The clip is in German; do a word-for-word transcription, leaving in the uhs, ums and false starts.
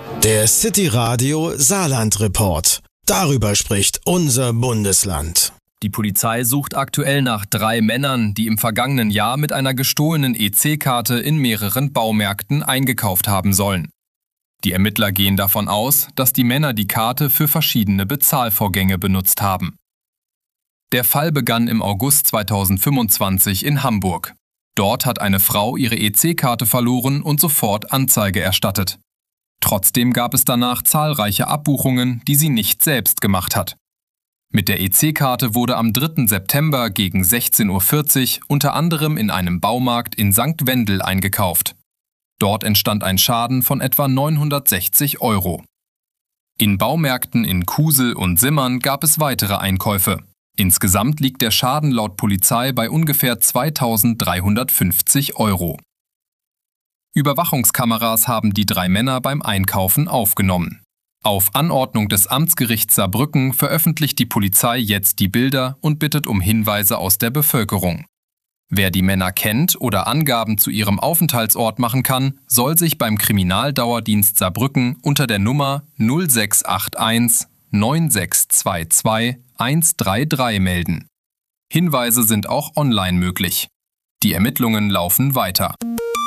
Der City Radio Saarland Report. Darüber spricht unser Bundesland. Die Polizei sucht aktuell nach drei Männern, die im vergangenen Jahr mit einer gestohlenen E C-Karte in mehreren Baumärkten eingekauft haben sollen. Die Ermittler gehen davon aus, dass die Männer die Karte für verschiedene Bezahlvorgänge benutzt haben. Der Fall begann im August zweitausendfünfundzwanzig in Hamburg. Dort hat eine Frau ihre E C-Karte verloren und sofort Anzeige erstattet. Trotzdem gab es danach zahlreiche Abbuchungen, die sie nicht selbst gemacht hat. Mit der E C-Karte wurde am dritten September gegen sechzehn Uhr vierzig unter anderem in einem Baumarkt in Sankt Wendel eingekauft. Dort entstand ein Schaden von etwa neunhundertsechzig Euro. In Baumärkten in Kusel und Simmern gab es weitere Einkäufe. Insgesamt liegt der Schaden laut Polizei bei ungefähr zweitausenddreihundertfünfzig Euro. Überwachungskameras haben die drei Männer beim Einkaufen aufgenommen. Auf Anordnung des Amtsgerichts Saarbrücken veröffentlicht die Polizei jetzt die Bilder und bittet um Hinweise aus der Bevölkerung. Wer die Männer kennt oder Angaben zu ihrem Aufenthaltsort machen kann, soll sich beim Kriminaldauerdienst Saarbrücken unter der Nummer null sechs acht eins neun sechs zwei zwei eins drei drei melden. Hinweise sind auch online möglich. Die Ermittlungen laufen weiter.